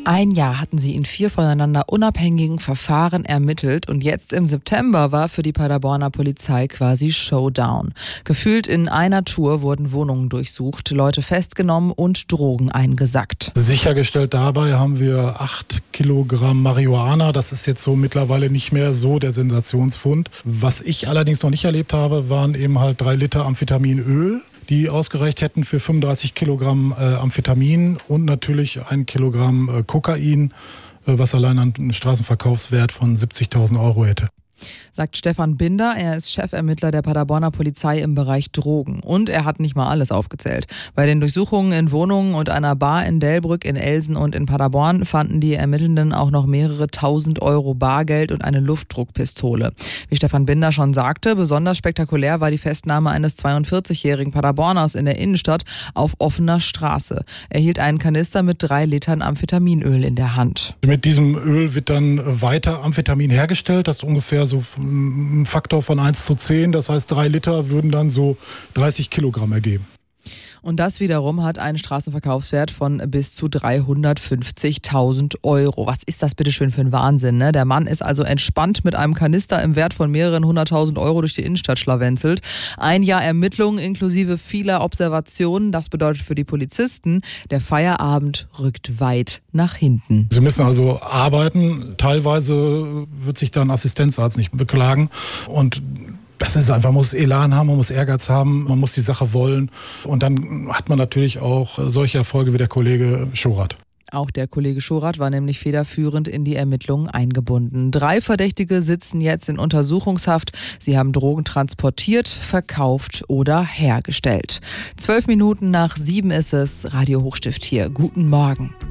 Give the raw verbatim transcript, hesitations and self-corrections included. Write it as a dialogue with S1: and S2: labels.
S1: Ein Jahr hatten sie in vier voneinander unabhängigen Verfahren ermittelt und jetzt im September war für die Paderborner Polizei quasi Showdown. Gefühlt in einer Tour wurden Wohnungen durchsucht, Leute festgenommen und Drogen eingesackt.
S2: Sichergestellt dabei haben wir acht Kilogramm Marihuana. Das ist jetzt so mittlerweile nicht mehr so der Sensationsfund. Was ich allerdings noch nicht erlebt habe, waren eben halt drei Liter Amphetaminöl, die ausgereicht hätten für fünfunddreißig Kilogramm äh, Amphetamin und natürlich ein Kilogramm äh, Kokain, äh, was allein einen Straßenverkaufswert von siebzigtausend Euro hätte.
S1: Sagt Stefan Binder, er ist Chefermittler der Paderborner Polizei im Bereich Drogen. Und er hat nicht mal alles aufgezählt. Bei den Durchsuchungen in Wohnungen und einer Bar in Delbrück, in Elsen und in Paderborn fanden die Ermittelnden auch noch mehrere tausend Euro Bargeld und eine Luftdruckpistole. Wie Stefan Binder schon sagte, besonders spektakulär war die Festnahme eines zweiundvierzigjährigen Paderborners in der Innenstadt auf offener Straße. Er hielt einen Kanister mit drei Litern Amphetaminöl in der Hand.
S2: Mit diesem Öl wird dann weiter Amphetamin hergestellt. Das ist ungefähr so ein Faktor von eins zu zehn. Das heißt, drei Liter würden dann so dreißig Kilogramm ergeben.
S1: Und das wiederum hat einen Straßenverkaufswert von bis zu dreihundertfünfzigtausend Euro. Was ist das bitte schön für ein Wahnsinn, ne? Der Mann ist also entspannt mit einem Kanister im Wert von mehreren hunderttausend Euro durch die Innenstadt schlawenzelt. Ein Jahr Ermittlungen inklusive vieler Observationen. Das bedeutet für die Polizisten, der Feierabend rückt weit nach hinten.
S2: Sie müssen also arbeiten. Teilweise wird sich dann Assistenzarzt nicht beklagen. Und das ist einfach, man muss Elan haben, man muss Ehrgeiz haben, man muss die Sache wollen. Und dann hat man natürlich auch solche Erfolge wie der Kollege Schorath.
S1: Auch der Kollege Schorath war nämlich federführend in die Ermittlungen eingebunden. Drei Verdächtige sitzen jetzt in Untersuchungshaft. Sie haben Drogen transportiert, verkauft oder hergestellt. Zwölf Minuten nach sieben ist es. Radio Hochstift hier. Guten Morgen.